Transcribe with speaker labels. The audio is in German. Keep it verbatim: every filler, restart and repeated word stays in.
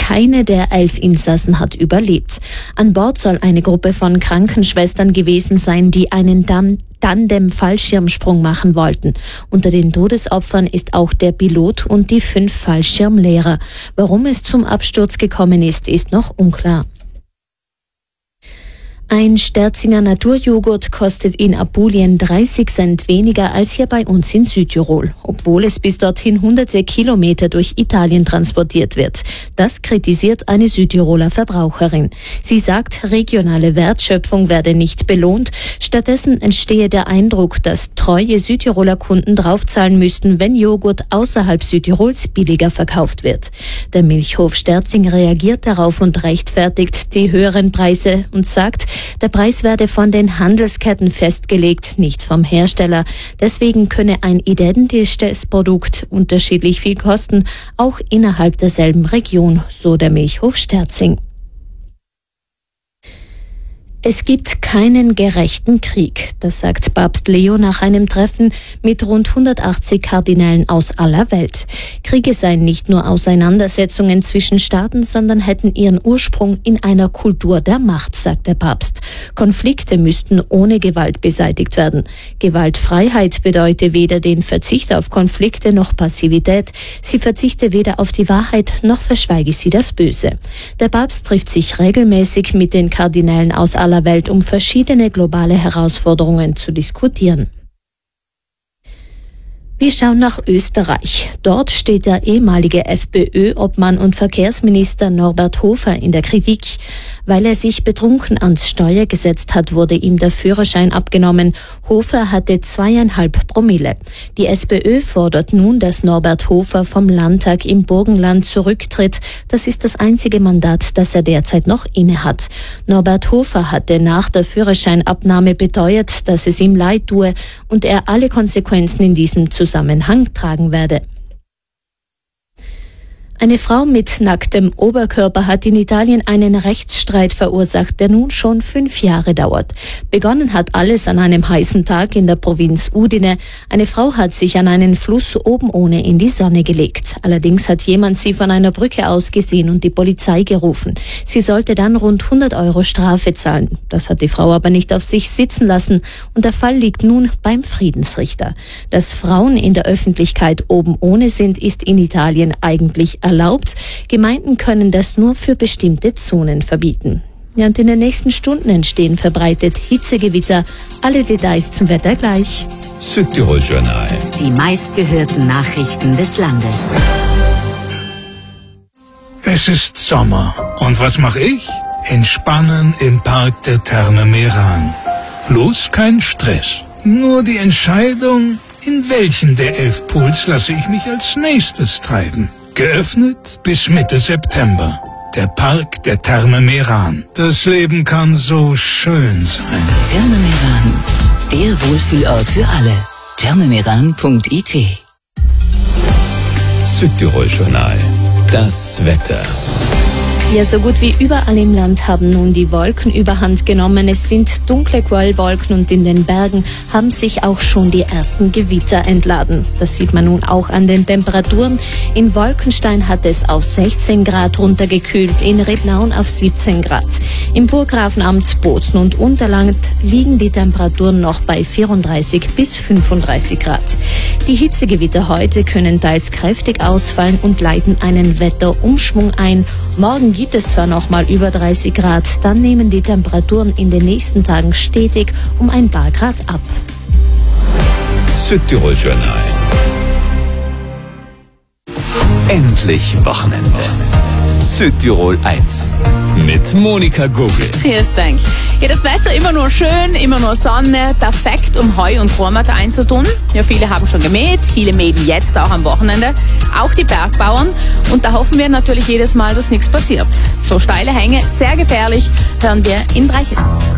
Speaker 1: keine der elf Insassen hat überlebt. An Bord soll eine Gruppe von Krankenschwestern gewesen sein, die einen Damm Tandem-Fallschirmsprung machen wollten. Unter den Todesopfern ist auch der Pilot und die fünf Fallschirmlehrer. Warum es zum Absturz gekommen ist, ist noch unklar. Ein Sterzinger Naturjoghurt kostet in Apulien dreißig Cent weniger als hier bei uns in Südtirol, obwohl es bis dorthin hunderte Kilometer durch Italien transportiert wird. Das kritisiert eine Südtiroler Verbraucherin. Sie sagt, regionale Wertschöpfung werde nicht belohnt. Stattdessen entstehe der Eindruck, dass treue Südtiroler Kunden draufzahlen müssten, wenn Joghurt außerhalb Südtirols billiger verkauft wird. Der Milchhof Sterzing reagiert darauf und rechtfertigt die höheren Preise und sagt, der Preis werde von den Handelsketten festgelegt, nicht vom Hersteller. Deswegen könne ein identisches Produkt unterschiedlich viel kosten, auch innerhalb derselben Region, so der Milchhof Sterzing. Es gibt keinen gerechten Krieg, das sagt Papst Leo nach einem Treffen mit rund hundertachtzig Kardinälen aus aller Welt. Kriege seien nicht nur Auseinandersetzungen zwischen Staaten, sondern hätten ihren Ursprung in einer Kultur der Macht, sagt der Papst. Konflikte müssten ohne Gewalt beseitigt werden. Gewaltfreiheit bedeute weder den Verzicht auf Konflikte noch Passivität. Sie verzichte weder auf die Wahrheit noch verschweige sie das Böse. Der Papst trifft sich regelmäßig mit den Kardinälen aus aller Welt, um verschiedene globale Herausforderungen zu diskutieren. Wir schauen nach Österreich. Dort steht der ehemalige FPÖ-Obmann und Verkehrsminister Norbert Hofer in der Kritik. Weil er sich betrunken ans Steuer gesetzt hat, wurde ihm der Führerschein abgenommen. Hofer hatte zweieinhalb Promille. Die SPÖ fordert nun, dass Norbert Hofer vom Landtag im Burgenland zurücktritt. Das ist das einzige Mandat, das er derzeit noch innehat. Norbert Hofer hatte nach der Führerscheinabnahme beteuert, dass es ihm leid tue und er alle Konsequenzen in diesem Zusammenhang tragen werde. Eine Frau mit nacktem Oberkörper hat in Italien einen Rechtsstreit verursacht, der nun schon fünf Jahre dauert. Begonnen hat alles an einem heißen Tag in der Provinz Udine. Eine Frau hat sich an einen Fluss oben ohne in die Sonne gelegt. Allerdings hat jemand sie von einer Brücke aus gesehen und die Polizei gerufen. Sie sollte dann rund hundert Euro Strafe zahlen. Das hat die Frau aber nicht auf sich sitzen lassen und der Fall liegt nun beim Friedensrichter. Dass Frauen in der Öffentlichkeit oben ohne sind, ist in Italien eigentlich erlaubt. Gemeinden können das nur für bestimmte Zonen verbieten. Ja, und in den nächsten Stunden entstehen verbreitet Hitzegewitter. Alle Details zum Wetter gleich.
Speaker 2: Südtirol Journal.
Speaker 3: Die meistgehörten Nachrichten des Landes.
Speaker 4: Es ist Sommer. Und was mache ich? Entspannen im Park der Therme Meran. Bloß kein Stress. Nur die Entscheidung, in welchen der elf Pools lasse ich mich als nächstes treiben. Geöffnet bis Mitte September. Der Park der Therme Meran. Das Leben kann so schön sein.
Speaker 3: Therme Meran, der Wohlfühlort für alle. thermemeran punkt I T.
Speaker 2: Südtirol Journal. Das Wetter.
Speaker 1: Ja, so gut wie überall im Land haben nun die Wolken überhand genommen. Es sind dunkle Quellwolken und in den Bergen haben sich auch schon die ersten Gewitter entladen. Das sieht man nun auch an den Temperaturen. In Wolkenstein hat es auf sechzehn Grad runtergekühlt, in Rebnaun auf siebzehn Grad. Im Burggrafenamt Bozen und Unterland liegen die Temperaturen noch bei vierunddreißig bis fünfunddreißig Grad. Die Hitzegewitter heute können teils kräftig ausfallen und leiten einen Wetterumschwung ein. Morgen gibt es zwar noch mal über dreißig Grad, dann nehmen die Temperaturen in den nächsten Tagen stetig um ein paar Grad ab.
Speaker 2: Südtirol Journal. Endlich Wochenende. Südtirol eins. Mit Monika Gugel.
Speaker 5: Grüß dich. Ja, das Wetter immer nur schön, immer nur Sonne, perfekt, um Heu und Kornmatt einzutun. Ja, viele haben schon gemäht, viele mähen jetzt auch am Wochenende, auch die Bergbauern. Und da hoffen wir natürlich jedes Mal, dass nichts passiert. So steile Hänge, sehr gefährlich, hören wir in Dreichitz.